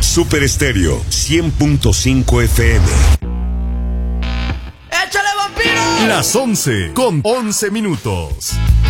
Super Estéreo 100.5 FM. ¡Échale, vampiro! Las 11 con 11 minutos.